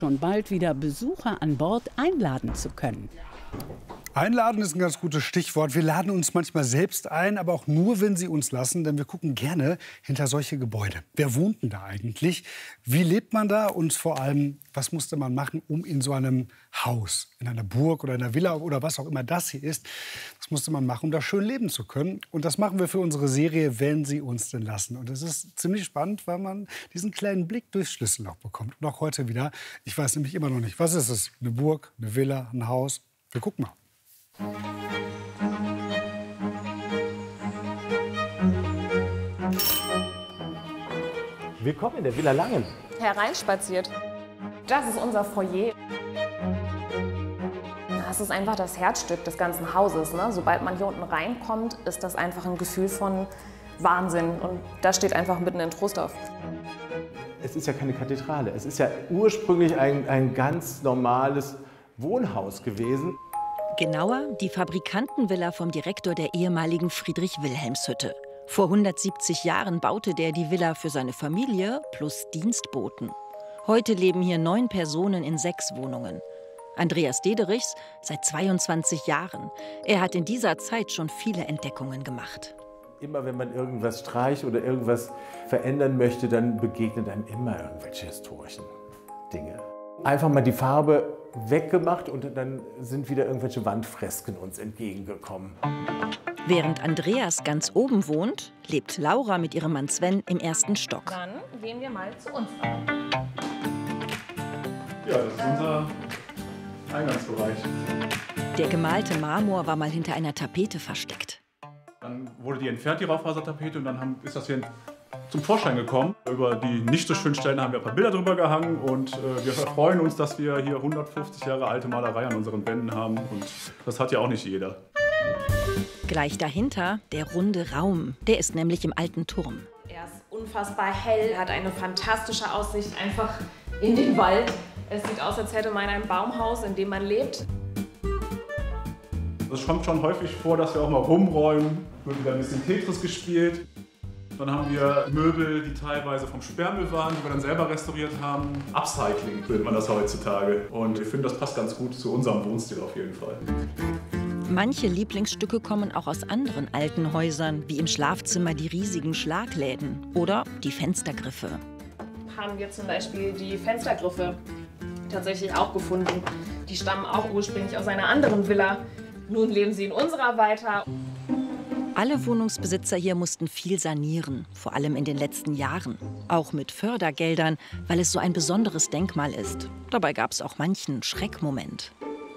schon bald wieder Besucher an Bord einladen zu können. Einladen ist ein ganz gutes Stichwort. Wir laden uns manchmal selbst ein, aber auch nur, wenn Sie uns lassen, denn wir gucken gerne hinter solche Gebäude. Wer wohnt denn da eigentlich? Wie lebt man da? Und vor allem, was musste man machen, um in so einem Haus, in einer Burg oder einer Villa oder was auch immer das hier ist, was musste man machen, um da schön leben zu können? Und das machen wir für unsere Serie Wenn Sie uns denn lassen. Und es ist ziemlich spannend, weil man diesen kleinen Blick durchs Schlüsselloch bekommt. Und auch heute wieder. Ich weiß nämlich immer noch nicht, was ist es? Eine Burg, eine Villa, ein Haus? Wir gucken mal. Willkommen in der Villa Langen. Hereinspaziert. Das ist unser Foyer. Das ist einfach das Herzstück des ganzen Hauses, ne? Sobald man hier unten reinkommt, ist das einfach ein Gefühl von Wahnsinn. Und das steht einfach mitten in Troisdorf. Es ist ja keine Kathedrale. Es ist ja ursprünglich ein ganz normales Wohnhaus gewesen. Genauer die Fabrikantenvilla vom Direktor der ehemaligen Friedrich-Wilhelms-Hütte. Vor 170 Jahren baute der die Villa für seine Familie plus Dienstboten. Heute leben hier 9 Personen in 6 Wohnungen. Andreas Dederichs seit 22 Jahren. Er hat in dieser Zeit schon viele Entdeckungen gemacht. Immer wenn man irgendwas streicht oder irgendwas verändern möchte, dann begegnen einem immer irgendwelche historischen Dinge. Einfach mal die Farbe weggemacht und dann sind wieder irgendwelche Wandfresken uns entgegengekommen. Während Andreas ganz oben wohnt, lebt Laura mit ihrem Mann Sven im 1. Stock. Dann gehen wir mal zu uns rein. Ja, das ist unser Eingangsbereich. Der gemalte Marmor war mal hinter einer Tapete versteckt. Dann wurde die entfernt, die Raufasertapete, und dann ist das hier zum Vorschein gekommen. Über die nicht so schönen Stellen haben wir ein paar Bilder drüber gehangen und wir freuen uns, dass wir hier 150 Jahre alte Malerei an unseren Wänden haben und das hat ja auch nicht jeder. Gleich dahinter der runde Raum, der ist nämlich im alten Turm. Er ist unfassbar hell, hat eine fantastische Aussicht einfach in den Wald. Es sieht aus, als hätte man ein Baumhaus, in dem man lebt. Es kommt schon häufig vor, dass wir auch mal rumräumen, wird wieder ein bisschen Tetris gespielt. Dann haben wir Möbel, die teilweise vom Sperrmüll waren, die wir dann selber restauriert haben. Upcycling nennt man das heutzutage. Und ich finde, das passt ganz gut zu unserem Wohnstil auf jeden Fall. Manche Lieblingsstücke kommen auch aus anderen alten Häusern, wie im Schlafzimmer die riesigen Schlagläden oder die Fenstergriffe. Haben wir zum Beispiel die Fenstergriffe tatsächlich auch gefunden. Die stammen auch ursprünglich aus einer anderen Villa. Nun leben sie in unserer weiter. Alle Wohnungsbesitzer hier mussten viel sanieren, vor allem in den letzten Jahren. Auch mit Fördergeldern, weil es so ein besonderes Denkmal ist. Dabei gab es auch manchen Schreckmoment.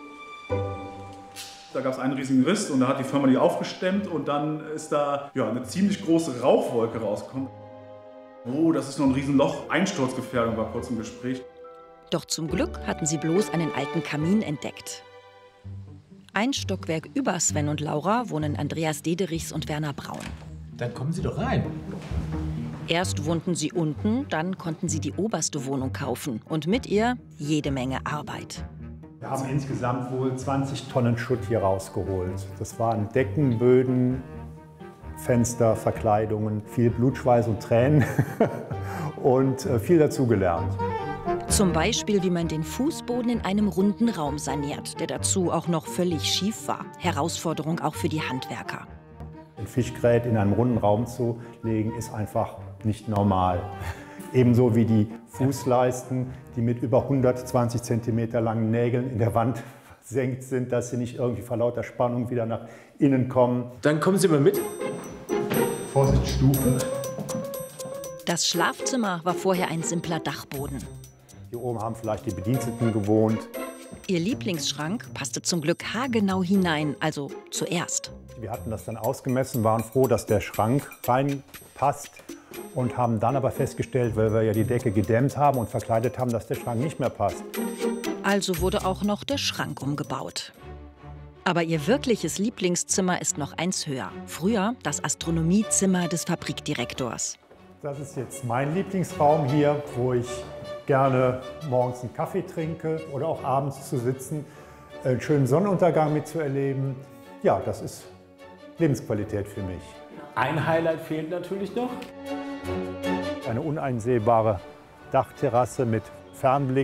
Da gab es einen riesigen Riss und da hat die Firma die aufgestemmt und dann ist da eine ziemlich große Rauchwolke rausgekommen. Oh, das ist noch ein Riesenloch. Einsturzgefährdung war kurz im Gespräch. Doch zum Glück hatten sie bloß einen alten Kamin entdeckt. Ein Stockwerk über Sven und Laura wohnen Andreas Dederichs und Werner Braun. Dann kommen Sie doch rein. Erst wohnten sie unten, dann konnten sie die oberste Wohnung kaufen und mit ihr jede Menge Arbeit. Wir haben insgesamt wohl 20 Tonnen Schutt hier rausgeholt. Das waren Decken, Böden, Fenster, Verkleidungen, viel Blut, Schweiß und Tränen und viel dazugelernt. Zum Beispiel, wie man den Fußboden in einem runden Raum saniert, der dazu auch noch völlig schief war. Herausforderung auch für die Handwerker. Ein Fischgräte in einem runden Raum zu legen, ist einfach nicht normal. Ebenso wie die Fußleisten, die mit über 120 cm langen Nägeln in der Wand versenkt sind, dass sie nicht irgendwie vor lauter Spannung wieder nach innen kommen. Dann kommen Sie mal mit. Vorsicht, Stufen. Das Schlafzimmer war vorher ein simpler Dachboden. Hier oben haben vielleicht die Bediensteten gewohnt. Ihr Lieblingsschrank passte zum Glück haargenau hinein, also zuerst. Wir hatten das dann ausgemessen, waren froh, dass der Schrank reinpasst und haben dann aber festgestellt, weil wir ja die Decke gedämmt haben und verkleidet haben, dass der Schrank nicht mehr passt. Also wurde auch noch der Schrank umgebaut. Aber ihr wirkliches Lieblingszimmer ist noch eins höher. Früher das Astronomiezimmer des Fabrikdirektors. Das ist jetzt mein Lieblingsraum hier, wo ich gerne morgens einen Kaffee trinke oder auch abends zu sitzen, einen schönen Sonnenuntergang mitzuerleben. Ja, das ist Lebensqualität für mich. Ein Highlight fehlt natürlich noch. Eine uneinsehbare Dachterrasse mit Fernblick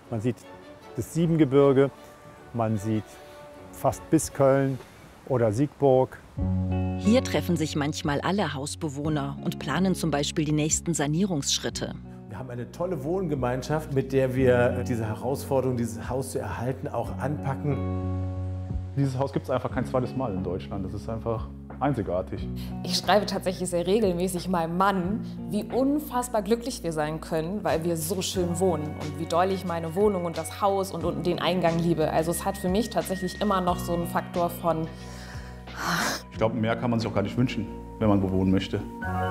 Man sieht das Siebengebirge, man sieht fast bis Köln oder Siegburg. Hier treffen sich manchmal alle Hausbewohner und planen zum Beispiel die nächsten Sanierungsschritte. Wir haben eine tolle Wohngemeinschaft, mit der wir diese Herausforderung, dieses Haus zu erhalten, auch anpacken. Dieses Haus gibt es einfach kein zweites Mal in Deutschland. Das ist einfach einzigartig. Ich schreibe tatsächlich sehr regelmäßig meinem Mann, wie unfassbar glücklich wir sein können, weil wir so schön wohnen und wie doll ich meine Wohnung und das Haus und den Eingang liebe. Also es hat für mich tatsächlich immer noch so einen Faktor von... Ich glaube, mehr kann man sich auch gar nicht wünschen, wenn man bewohnen möchte.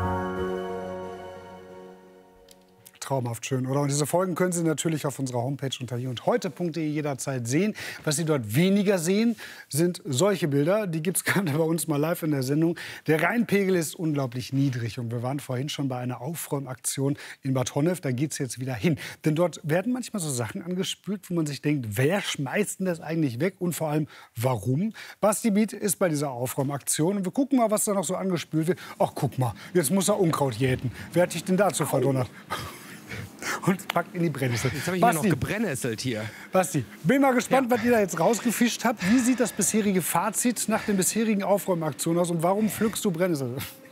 Traumhaft schön, oder? Und diese Folgen können Sie natürlich auf unserer Homepage unter hierundheute.de jederzeit sehen. Was Sie dort weniger sehen, sind solche Bilder. Die gibt es gerade bei uns mal live in der Sendung. Der Rheinpegel ist unglaublich niedrig. Und wir waren vorhin schon bei einer Aufräumaktion in Bad Honnef. Da geht es jetzt wieder hin. Denn dort werden manchmal so Sachen angespült, wo man sich denkt, wer schmeißt denn das eigentlich weg? Und vor allem, warum? Basti Biet ist bei dieser Aufräumaktion. Und wir gucken mal, was da noch so angespült wird. Ach, guck mal, jetzt muss er Unkraut jäten. Wer hat dich denn dazu verdonnert? Und packt in die Brennnessel. Jetzt habe ich mir noch gebrennesselt hier. Basti, bin mal gespannt, was ihr da jetzt rausgefischt habt. Wie sieht das bisherige Fazit nach den bisherigen Aufräumaktionen aus und warum pflückst du Brennnessel?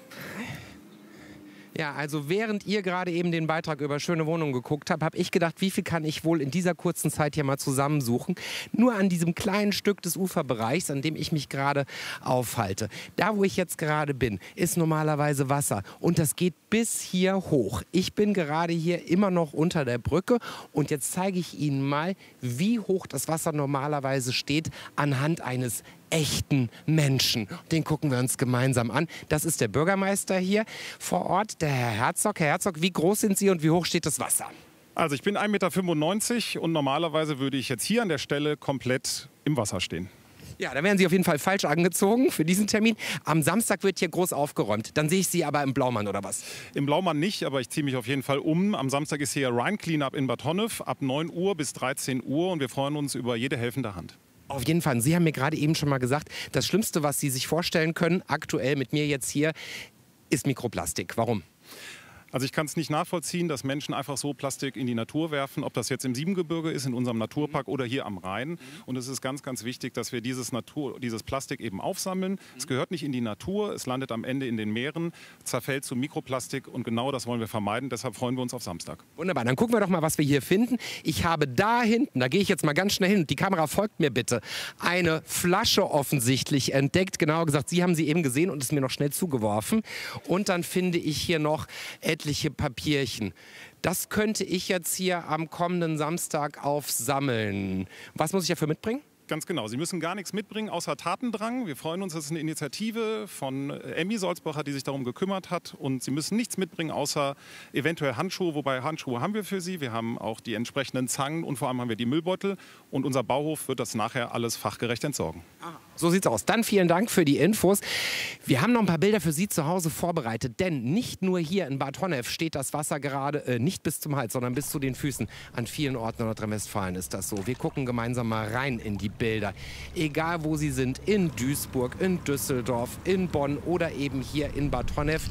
Ja, also während ihr gerade eben den Beitrag über schöne Wohnungen geguckt habt, habe ich gedacht, wie viel kann ich wohl in dieser kurzen Zeit hier mal zusammensuchen. Nur an diesem kleinen Stück des Uferbereichs, an dem ich mich gerade aufhalte. Da, wo ich jetzt gerade bin, ist normalerweise Wasser und das geht bis hier hoch. Ich bin gerade hier immer noch unter der Brücke und jetzt zeige ich Ihnen mal, wie hoch das Wasser normalerweise steht anhand eines echten Menschen. Den gucken wir uns gemeinsam an. Das ist der Bürgermeister hier vor Ort, der Herr Herzog. Herr Herzog, wie groß sind Sie und wie hoch steht das Wasser? Also ich bin 1,95 Meter und normalerweise würde ich jetzt hier an der Stelle komplett im Wasser stehen. Ja, da werden Sie auf jeden Fall falsch angezogen für diesen Termin. Am Samstag wird hier groß aufgeräumt. Dann sehe ich Sie aber im Blaumann oder was? Im Blaumann nicht, aber ich ziehe mich auf jeden Fall um. Am Samstag ist hier Rhein Cleanup in Bad Honnef ab 9 Uhr bis 13 Uhr und wir freuen uns über jede helfende Hand. Auf jeden Fall. Sie haben mir gerade eben schon mal gesagt, das Schlimmste, was Sie sich vorstellen können, aktuell mit mir jetzt hier, ist Mikroplastik. Warum? Also ich kann es nicht nachvollziehen, dass Menschen einfach so Plastik in die Natur werfen, ob das jetzt im Siebengebirge ist, in unserem Naturpark oder hier am Rhein. Und es ist ganz, ganz wichtig, dass wir dieses Plastik eben aufsammeln. Es gehört nicht in die Natur, es landet am Ende in den Meeren, zerfällt zu Mikroplastik und genau das wollen wir vermeiden. Deshalb freuen wir uns auf Samstag. Wunderbar, dann gucken wir doch mal, was wir hier finden. Ich habe da hinten, da gehe ich jetzt mal ganz schnell hin, die Kamera folgt mir bitte, eine Flasche offensichtlich entdeckt. Genauer gesagt, Sie haben sie eben gesehen und ist mir noch schnell zugeworfen. Und dann finde ich hier noch etliche Papierchen. Das könnte ich jetzt hier am kommenden Samstag aufsammeln. Was muss ich dafür mitbringen? Ganz genau. Sie müssen gar nichts mitbringen, außer Tatendrang. Wir freuen uns, das ist eine Initiative von Emmy Solzbacher, die sich darum gekümmert hat. Und Sie müssen nichts mitbringen, außer eventuell Handschuhe. Wobei Handschuhe haben wir für Sie. Wir haben auch die entsprechenden Zangen und vor allem haben wir die Müllbeutel. Und unser Bauhof wird das nachher alles fachgerecht entsorgen. So sieht's aus. Dann vielen Dank für die Infos. Wir haben noch ein paar Bilder für Sie zu Hause vorbereitet. Denn nicht nur hier in Bad Honnef steht das Wasser gerade nicht bis zum Hals, sondern bis zu den Füßen. An vielen Orten in Nordrhein-Westfalen ist das so. Wir gucken gemeinsam mal rein in die Bilder. Egal wo Sie sind, in Duisburg, in Düsseldorf, in Bonn oder eben hier in Bad Honnef,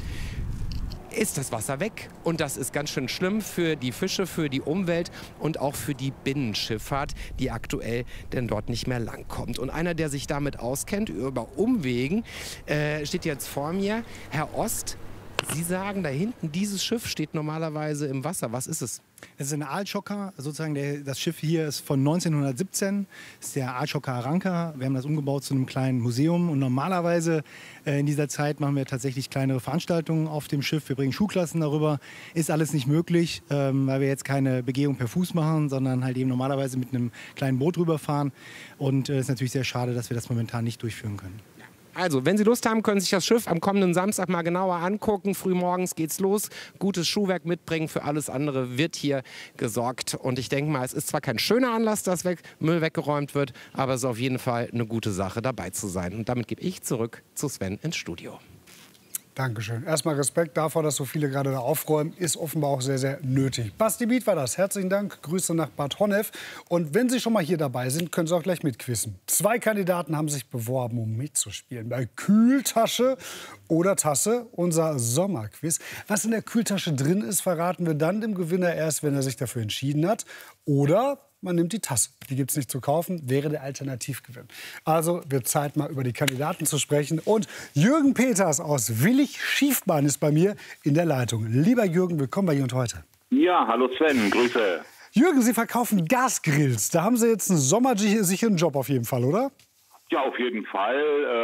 ist das Wasser weg. Und das ist ganz schön schlimm für die Fische, für die Umwelt und auch für die Binnenschifffahrt, die aktuell denn dort nicht mehr langkommt. Und einer, der sich damit auskennt, über Umwegen, steht jetzt vor mir. Herr Ost, Sie sagen, da hinten, dieses Schiff steht normalerweise im Wasser. Was ist es? Es ist ein Aalschocker, sozusagen das Schiff hier ist von 1917, das ist der Aalschocker Aranka. Wir haben das umgebaut zu einem kleinen Museum und normalerweise in dieser Zeit machen wir tatsächlich kleinere Veranstaltungen auf dem Schiff. Wir bringen Schulklassen darüber, ist alles nicht möglich, weil wir jetzt keine Begehung per Fuß machen, sondern halt eben normalerweise mit einem kleinen Boot rüberfahren und es ist natürlich sehr schade, dass wir das momentan nicht durchführen können. Also, wenn Sie Lust haben, können Sie sich das Schiff am kommenden Samstag mal genauer angucken. Frühmorgens geht's los. Gutes Schuhwerk mitbringen. Für alles andere wird hier gesorgt. Und ich denke mal, es ist zwar kein schöner Anlass, dass Müll weggeräumt wird, aber es ist auf jeden Fall eine gute Sache, dabei zu sein. Und damit gebe ich zurück zu Sven ins Studio. Dankeschön. Erstmal Respekt davor, dass so viele gerade da aufräumen, ist offenbar auch sehr, sehr nötig. Basti Biet war das. Herzlichen Dank. Grüße nach Bad Honnef. Und wenn Sie schon mal hier dabei sind, können Sie auch gleich mitquissen. 2 Kandidaten haben sich beworben, um mitzuspielen. Bei Kühltasche oder Tasse, unser Sommerquiz. Was in der Kühltasche drin ist, verraten wir dann dem Gewinner erst, wenn er sich dafür entschieden hat. Oder man nimmt die Tasse. Die gibt es nicht zu kaufen, wäre der Alternativgewinn. Also wird Zeit, mal über die Kandidaten zu sprechen. Und Jürgen Peters aus Willig-Schiefbahn ist bei mir in der Leitung. Lieber Jürgen, willkommen bei Hier und Heute. Ja, hallo Sven, Grüße. Jürgen, Sie verkaufen Gasgrills. Da haben Sie jetzt einen sommersicheren Job auf jeden Fall, oder? Ja, auf jeden Fall.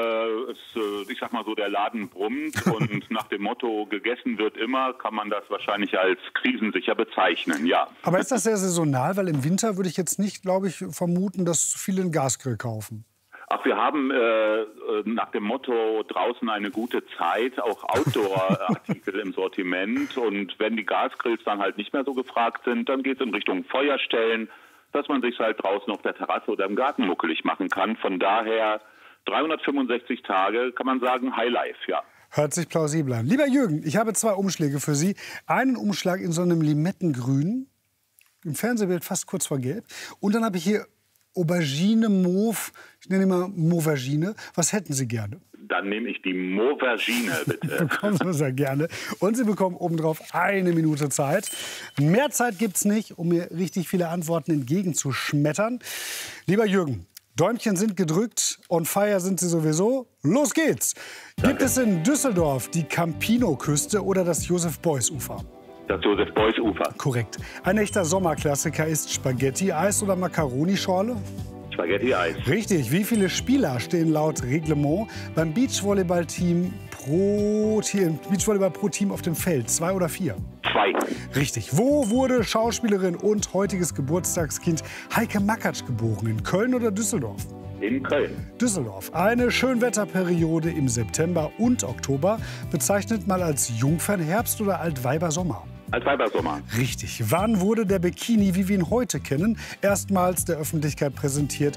Ich sag mal so, der Laden brummt und nach dem Motto, gegessen wird immer, kann man das wahrscheinlich als krisensicher bezeichnen, ja. Aber ist das sehr saisonal? Weil im Winter würde ich jetzt nicht, glaube ich, vermuten, dass viele einen Gasgrill kaufen. Ach, wir haben nach dem Motto, draußen eine gute Zeit, auch Outdoor-Artikel im Sortiment. Und wenn die Gasgrills dann halt nicht mehr so gefragt sind, dann geht es in Richtung Feuerstellen, dass man sich halt draußen auf der Terrasse oder im Garten muckelig machen kann. Von daher 365 Tage, kann man sagen, Highlife, ja. Hört sich plausibel an. Lieber Jürgen, ich habe 2 Umschläge für Sie. Einen Umschlag in so einem Limettengrün, im Fernsehbild fast kurz vor Gelb. Und dann habe ich hier Aubergine, Mauve, ich nenne immer Mauvagine. Was hätten Sie gerne? Dann nehme ich die Mauvagine, bitte. Bekommen Sie sehr gerne. Und Sie bekommen obendrauf 1 Minute Zeit. Mehr Zeit gibt es nicht, um mir richtig viele Antworten entgegenzuschmettern. Lieber Jürgen, Däumchen sind gedrückt, on fire sind Sie sowieso. Los geht's! Danke. Gibt es in Düsseldorf die Campino-Küste oder das Josef-Beuys-Ufer? Das Josef-Beuys-Ufer. Korrekt. Ein echter Sommerklassiker ist Spaghetti-Eis oder Macaroni-Schorle? Spaghetti-Eis. Richtig. Wie viele Spieler stehen laut Reglement beim Beachvolleyball-Team pro Team auf dem Feld? 2 oder 4? 2. Richtig. Wo wurde Schauspielerin und heutiges Geburtstagskind Heike Makatsch geboren? In Köln oder Düsseldorf? In Köln. Düsseldorf. Eine Schönwetterperiode im September und Oktober bezeichnet man als Jungfernherbst oder Altweibersommer. Altweibersommer. Richtig. Wann wurde der Bikini, wie wir ihn heute kennen, erstmals der Öffentlichkeit präsentiert?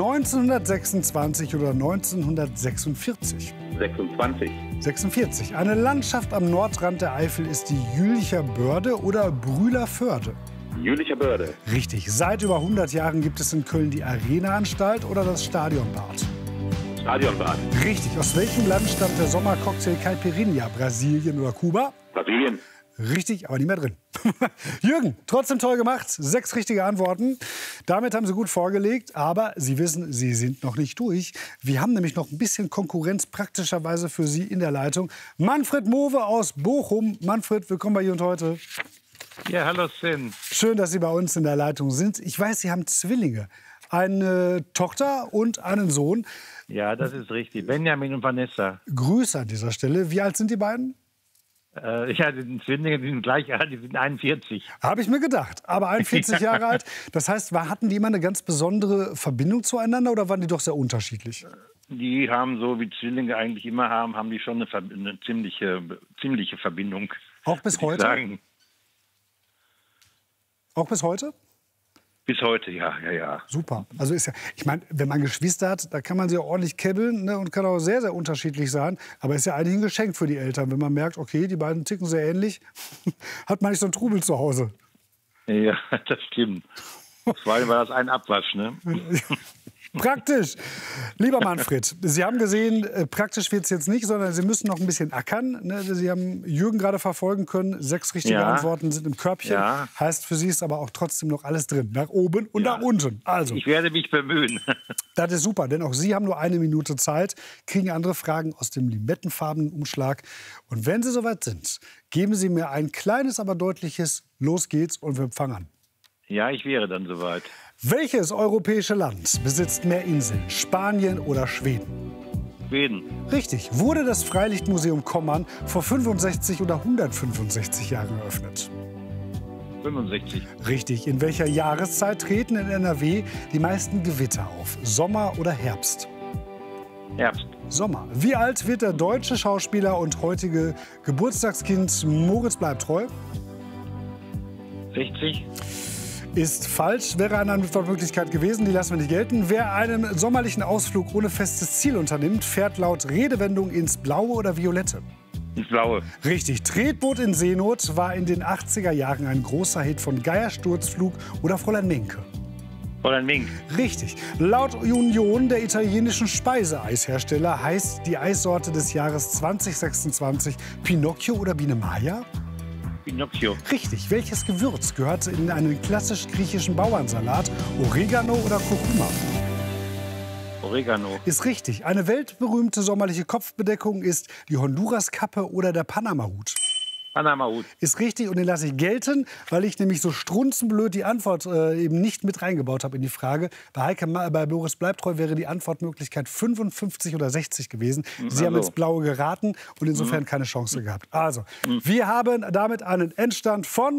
1926 oder 1946? 26. 46. Eine Landschaft am Nordrand der Eifel ist die Jülicher Börde oder Brühler Förde? Jülicher Börde. Richtig. Seit über 100 Jahren gibt es in Köln die Arena-Anstalt oder das Stadionbad? Stadionbad. Richtig. Aus welchem Land stammt der Sommercocktail Caipirinha? Brasilien oder Kuba? Brasilien. Richtig, aber nicht mehr drin. Jürgen, trotzdem toll gemacht. 6 richtige Antworten. Damit haben Sie gut vorgelegt. Aber Sie wissen, Sie sind noch nicht durch. Wir haben nämlich noch ein bisschen Konkurrenz praktischerweise für Sie in der Leitung. Manfred Mowe aus Bochum. Manfred, willkommen bei Hier und Heute. Ja, hallo Sven. Schön, dass Sie bei uns in der Leitung sind. Ich weiß, Sie haben Zwillinge. Eine Tochter und einen Sohn. Ja, das ist richtig. Benjamin und Vanessa. Grüße an dieser Stelle. Wie alt sind die beiden? Ja, die Zwillinge sind gleich alt, die sind 41. Habe ich mir gedacht. Aber 41 Jahre alt. Das heißt, hatten die immer eine ganz besondere Verbindung zueinander oder waren die doch sehr unterschiedlich? Die haben, so wie Zwillinge eigentlich immer haben die schon eine ziemliche Verbindung. Auch bis heute? Sagen. Auch bis heute? Bis heute, ja. Super. Also ist ja, ich meine, wenn man Geschwister hat, da kann man sie ja ordentlich kebbeln, ne, und kann auch sehr, sehr unterschiedlich sein. Aber ist ja eigentlich ein Geschenk für die Eltern, wenn man merkt, okay, die beiden ticken sehr ähnlich, hat man nicht so einen Trubel zu Hause. Ja, das stimmt. Vor allem war das ein Abwasch, ne? Praktisch. Lieber Manfred, Sie haben gesehen, praktisch wird es jetzt nicht, sondern Sie müssen noch ein bisschen ackern. Ne? Sie haben Jürgen gerade verfolgen können. 6 richtige Antworten sind im Körbchen. Ja. Heißt, für Sie ist aber auch trotzdem noch alles drin. Nach oben und nach unten. Also, ich werde mich bemühen. Das ist super, denn auch Sie haben nur 1 Minute Zeit, kriegen andere Fragen aus dem limettenfarbenen Umschlag. Und wenn Sie soweit sind, geben Sie mir ein kleines, aber deutliches Los geht's und wir fangen an. Ja, ich wäre dann soweit. Welches europäische Land besitzt mehr Inseln, Spanien oder Schweden? Schweden. Richtig. Wurde das Freilichtmuseum Kommern vor 65 oder 165 Jahren eröffnet? 65. Richtig. In welcher Jahreszeit treten in NRW die meisten Gewitter auf? Sommer oder Herbst? Herbst. Sommer. Wie alt wird der deutsche Schauspieler und heutige Geburtstagskind Moritz Bleibtreu? 60. Ist falsch, wäre eine Antwortmöglichkeit gewesen, die lassen wir nicht gelten. Wer einen sommerlichen Ausflug ohne festes Ziel unternimmt, fährt laut Redewendung ins Blaue oder Violette? Ins Blaue. Richtig. Tretboot in Seenot war in den 80er Jahren ein großer Hit von Geier, Sturzflug oder Fräulein Menke. Fräulein Mink. Richtig. Laut Union der italienischen Speiseeishersteller heißt die Eissorte des Jahres 2026 Pinocchio oder Biene Maya? Pinocchio. Richtig. Welches Gewürz gehört in einen klassisch griechischen Bauernsalat? Oregano oder Kurkuma? Oregano. Ist richtig. Eine weltberühmte sommerliche Kopfbedeckung ist die Honduras-Kappe oder der Panama-Hut. Panama-Hut. Ist richtig und den lasse ich gelten, weil ich nämlich so strunzenblöd die Antwort eben nicht mit reingebaut habe in die Frage. Bei Boris Bleibtreu wäre die Antwortmöglichkeit 55 oder 60 gewesen. Sie haben ins Blaue geraten und insofern keine Chance gehabt. Also, wir haben damit einen Endstand von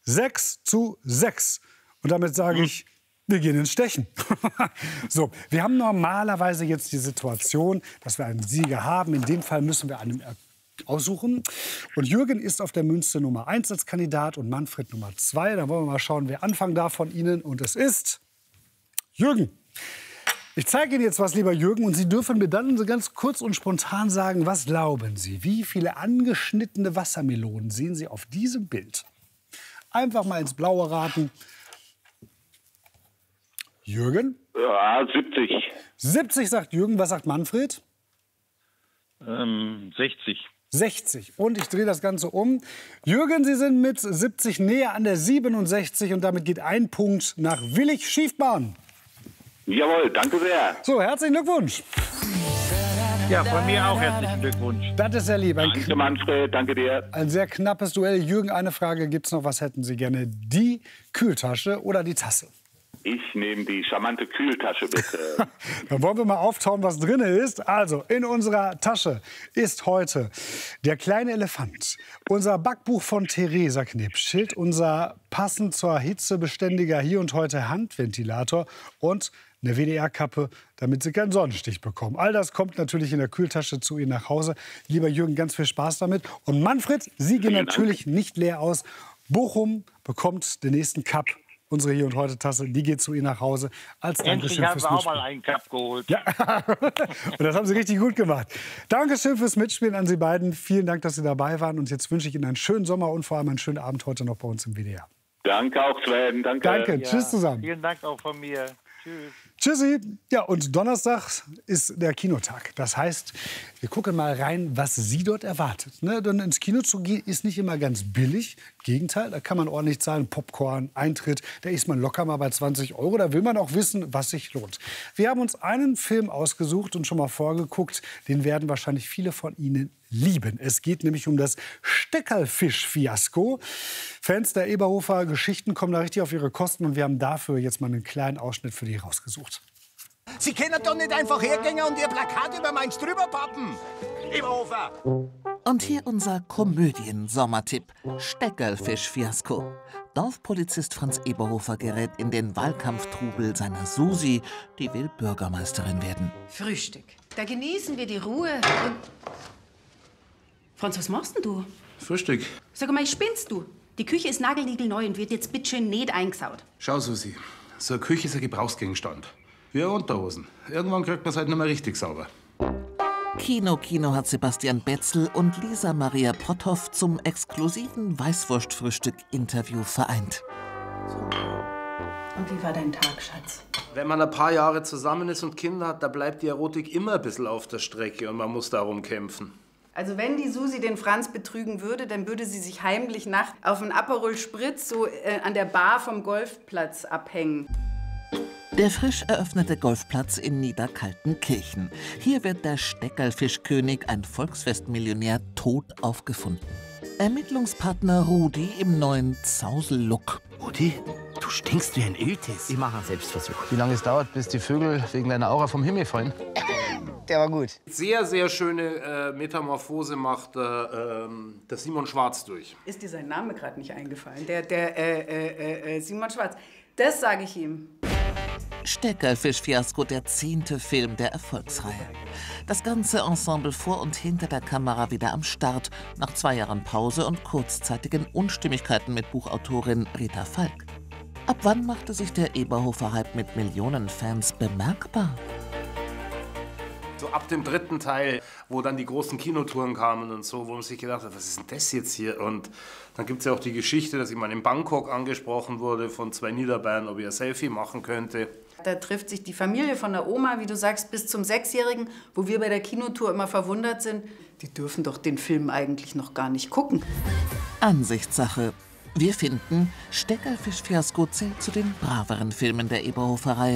6:6. Und damit sage ich, wir gehen ins Stechen. So, wir haben normalerweise jetzt die Situation, dass wir einen Sieger haben. In dem Fall müssen wir einen aussuchen. Und Jürgen ist auf der Münze Nummer 1 als Kandidat und Manfred Nummer 2. Dann wollen wir mal schauen, wer anfangen darf von Ihnen. Und es ist Jürgen. Ich zeige Ihnen jetzt was, lieber Jürgen, und Sie dürfen mir dann so ganz kurz und spontan sagen, was glauben Sie? Wie viele angeschnittene Wassermelonen sehen Sie auf diesem Bild? Einfach mal ins Blaue raten. Jürgen? Ja, 70. 70 sagt Jürgen. Was sagt Manfred? 60. 60. Und ich drehe das Ganze um. Jürgen, Sie sind mit 70 näher an der 67 und damit geht ein Punkt nach Willig Schiefbahn. Jawohl, danke sehr. So, herzlichen Glückwunsch. Ja, von mir auch herzlichen Glückwunsch. Das ist sehr lieb. Danke, Manfred, danke dir. Ein sehr knappes Duell. Jürgen, eine Frage gibt's noch. Was hätten Sie gerne? Die Kühltasche oder die Tasse? Ich nehme die charmante Kühltasche, bitte. Dann wollen wir mal auftauen, was drin ist. Also, in unserer Tasche ist heute der kleine Elefant, unser Backbuch von Theresa Knipschild, unser passend zur Hitze beständiger Hier und Heute Handventilator und eine WDR-Kappe, damit Sie keinen Sonnenstich bekommen. All das kommt natürlich in der Kühltasche zu Ihnen nach Hause. Lieber Jürgen, ganz viel Spaß damit. Und Manfred, Sie gehen natürlich nicht leer aus. Bochum bekommt den nächsten Cup. Unsere Hier und Heute Tasse, die geht zu Ihnen nach Hause als Dankeschön fürs Mitspielen. Endlich haben wir auch mal einen Cup geholt. Ja, und das haben Sie richtig gut gemacht. Dankeschön fürs Mitspielen an Sie beiden. Vielen Dank, dass Sie dabei waren. Und jetzt wünsche ich Ihnen einen schönen Sommer und vor allem einen schönen Abend heute noch bei uns im WDR. Danke auch, Sven. Danke. Danke. Ja, Tschüss zusammen. Vielen Dank auch von mir. Tschüss. Tschüssi. Ja, und Donnerstag ist der Kinotag. Das heißt, wir gucken mal rein, was Sie dort erwartet. Ne? Denn ins Kino zu gehen ist nicht immer ganz billig. Gegenteil, da kann man ordentlich zahlen. Popcorn, Eintritt, da ist man locker mal bei 20 €. Da will man auch wissen, was sich lohnt. Wir haben uns einen Film ausgesucht und schon mal vorgeguckt. Den werden wahrscheinlich viele von Ihnen lieben. Es geht nämlich um das Steckerlfisch-Fiasko. Fans der Eberhofer Geschichten kommen da richtig auf ihre Kosten. Und wir haben dafür jetzt mal einen kleinen Ausschnitt für die rausgesucht. Sie können doch nicht einfach hergehen und Ihr Plakat über meins drüber pappen. Eberhofer! Und hier unser Komödien-Sommertipp. Steckerlfisch-Fiasko. Dorfpolizist Franz Eberhofer gerät in den Wahlkampftrubel seiner Susi, die will Bürgermeisterin werden. Frühstück. Da genießen wir die Ruhe und... Franz, was machst denn du? Frühstück. Sag mal, spinnst du? Die Küche ist nagelniegelneu und wird jetzt bitteschön nicht eingesaut. Schau, Susi, so eine Küche ist ein Gebrauchsgegenstand. Wie eine Unterhosen. Irgendwann kriegt man es halt nicht mehr richtig sauber. Kino hat Sebastian Betzel und Lisa Maria Potthoff zum exklusiven Weißwurstfrühstück-Interview vereint. Und wie war dein Tag, Schatz? Wenn man ein paar Jahre zusammen ist und Kinder hat, da bleibt die Erotik immer ein bisschen auf der Strecke und man muss darum kämpfen. Also wenn die Susi den Franz betrügen würde, dann würde sie sich heimlich nachts auf einen Aperol Spritz so an der Bar vom Golfplatz abhängen. Der frisch eröffnete Golfplatz in Niederkaltenkirchen. Hier wird der Steckerlfischkönig, ein Volksfestmillionär, tot aufgefunden. Ermittlungspartner Rudi im neuen Zausel-Look. Rudi, du stinkst wie ein Iltis. Ich mache einen Selbstversuch. Wie lange es dauert, bis die Vögel wegen deiner Aura vom Himmel fallen? Der war gut. Sehr, sehr schöne Metamorphose macht der Simon Schwarz durch. Ist dir sein Name gerade nicht eingefallen? Der Simon Schwarz. Das sage ich ihm. Steckerlfisch-Fiasko, der 10. Film der Erfolgsreihe. Das ganze Ensemble vor und hinter der Kamera wieder am Start, nach 2 Jahren Pause und kurzzeitigen Unstimmigkeiten mit Buchautorin Rita Falk. Ab wann machte sich der Eberhofer-Hype mit Millionen Fans bemerkbar? So ab dem 3. Teil, wo dann die großen Kinotouren kamen und so, wo man sich gedacht hat, was ist denn das jetzt hier? Und dann gibt es ja auch die Geschichte, dass ich mal in Bangkok angesprochen wurde von 2 Niederbayern, ob ich ein Selfie machen könnte. Da trifft sich die Familie von der Oma, wie du sagst, bis zum 6-Jährigen, wo wir bei der Kinotour immer verwundert sind. Die dürfen doch den Film eigentlich noch gar nicht gucken. Ansichtssache. Wir finden, Steckerfisch-Fiasko zählt zu den braveren Filmen der Eberhofer-Reihe.